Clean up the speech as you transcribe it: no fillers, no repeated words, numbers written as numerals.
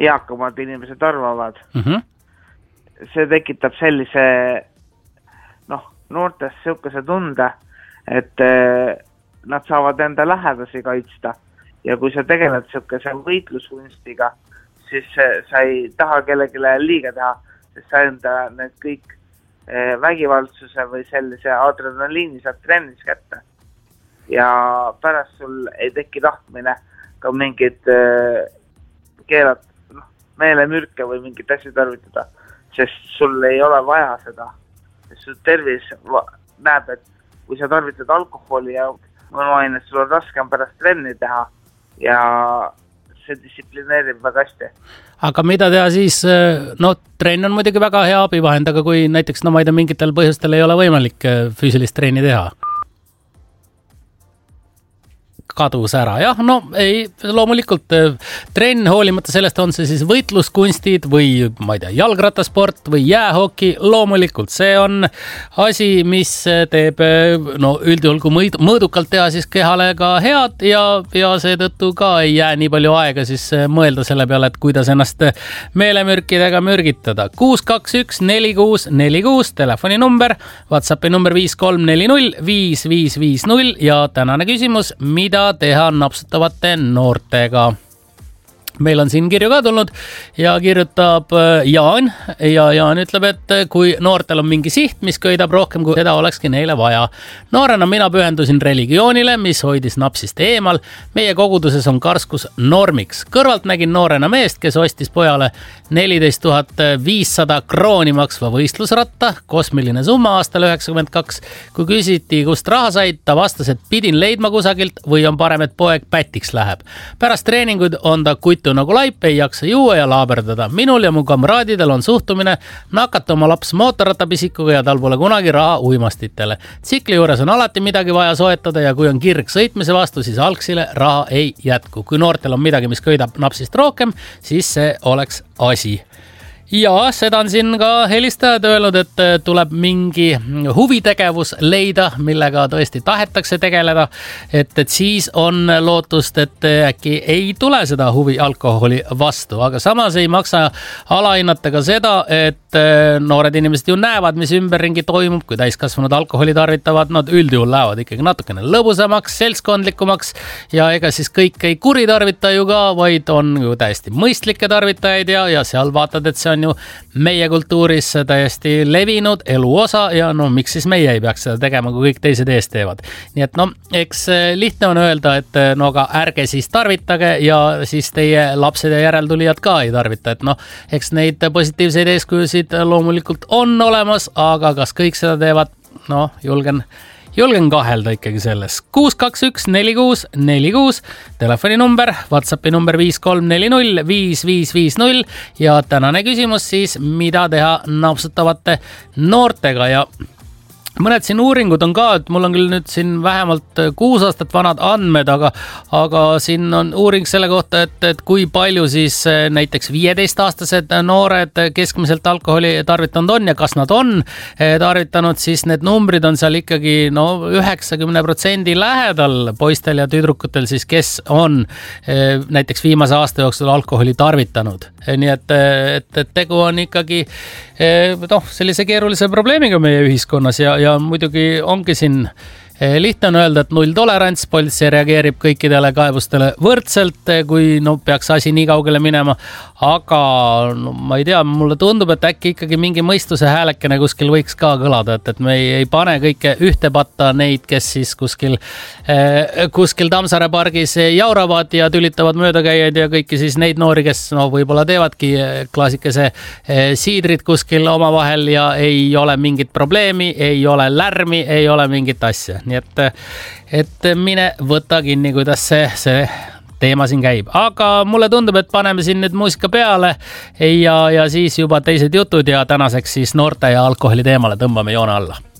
eakamad inimesed arvavad. See tekitab sellise noortes sihukese tunde, et nad saavad enda lähedasi kaitsta ja kui sa tegeled sihukese võitluskunstiga, siis sa ei taha kellegile liiga teha, sest sa enda need kõik vägivaldsuse või sellise adrenaliini saad trennis kätte. Ja pärast sul ei teki tahtmine ka mingid keelad meelemürke või mingid asju tarvitada, sest sul ei ole vaja seda. Sest su tervis näeb, et kui sa tarvitad alkoholi ja mõnuaines, sul on raskem pärast trenni teha ja see distsiplineerib väga hästi. Aga mida teha siis, trenn on muidugi väga hea abivahend, aga kui näiteks, ma ei tea, mingitel põhjustel ei ole võimalik füüsilist trenni teha? Kadus ära, jah, ei, loomulikult trenn, hoolimata sellest on see siis võitluskunstid või, ma ei tea, jalgrattasport või jäähoki, loomulikult see on asi, mis teeb, üldjuhul kui mõõdukalt teha siis kehale ka head ja seetõttu ka ei jää nii palju aega siis mõelda selle peale, et kuidas ennast meelemürkidega mürgitada. 621-4646, telefoninumber, WhatsAppi number 5340-5550 ja tänane küsimus, mida teha napsutavate noortega. Meil on siin kirju ka tulnud ja kirjutab Jaan ja Jaan ütleb, et kui noortel on mingi siht, mis köidab rohkem, kui seda olekski neile vaja. Noorena mina pühendusin religioonile, mis hoidis napsist eemal. Meie koguduses on karskus normiks. Kõrvalt nägin noorena meest, kes ostis pojale 14 500 krooni maksva võistlusratta, kosmiline summa aastal 92. Kui küsiti, kust raha said, ta vastas, et pidin leidma kusagilt või on parem, et poeg pätiks läheb. Pärast treeningud on ta kutu nagu laip, ei jaksa juua ja laaberdada. Minul ja mu kamraadidel on suhtumine nakata oma laps mootorrattapisikuga ja tal pole kunagi raha uimastitele. Tsikli juures on alati midagi vaja soetada ja kui on kirg sõitmise vastu, siis algsile raha ei jätku. Kui noortel on midagi, mis köidab napsist rohkem, siis see oleks asi. Ja seda on siin ka helistajad öelnud, et tuleb mingi huvitegevus leida, millega tõesti tahetakse tegeleda, et siis on lootust, et äkki ei tule seda huvi alkoholi vastu, aga samas ei maksa alahinnata ka seda, et noored inimesed ju näevad, mis ümberringi toimub, kui täiskasvanud alkoholi tarvitavad, nad üldjuhul lähevad ikkagi natukene lõbusamaks, seltskondlikumaks ja ega siis kõik ei kuritarvita ju ka, vaid on ju täiesti mõistlikke tarvitajaid ja seal vaatad, et see on ju meie kultuuris täiesti levinud elu osa ja miks siis meie ei peaks seda tegema, kui kõik teised ees teevad. Nii et eks lihtne on öelda, et aga ärge siis tarvitage ja siis teie lapsed ja järeltulijad ka ei tarvita, et eks neid positiivseid eeskujusid loomulikult on olemas, aga kas kõik seda teevad, julgen kahelda ikkagi selles. 621-4646, telefoninumber, WhatsAppi number 5340-5550 ja tänane küsimus siis, mida teha napsutavate noortega ja mõned siin uuringud on ka, et mul on küll nüüd siin vähemalt 6 aastat vanad andmed, aga siin on uuring selle kohta, et kui palju siis näiteks 15-aastased noored keskmiselt alkoholi tarvitanud on ja kas nad on tarvitanud, siis need numbrid on seal ikkagi 90% lähedal poistel ja tüdrukutel siis, kes on näiteks viimase aasta jooksul alkoholi tarvitanud. Nii et tegu on ikkagi sellise keerulise probleemiga meie ühiskonnas ja muidugi ongi siin lihtne on öelda, et 0 tolerants, politsei reageerib kõikidele kaebustele võrdselt, kui peaks asi nii kaugele minema, aga ma ei tea, mulle tundub, et äkki ikkagi mingi mõistuse häälekene kuskil võiks ka kõlada, et me ei pane kõike ühte patta neid, kes siis kuskil Tammsaare pargis jauravad ja tülitavad möödakäijaid ja kõiki siis neid noori, kes võib-olla teevadki klaasikese siidrid kuskil omavahel ja ei ole mingit probleemi, ei ole lärmi, ei ole mingit asja. Nii et mine võta kinni, kuidas see teema siin käib. Aga mulle tundub, et paneme siin nüüd muusika peale ja siis juba teised jutud ja tänaseks siis noorte ja alkoholi teemale tõmbame joone alla.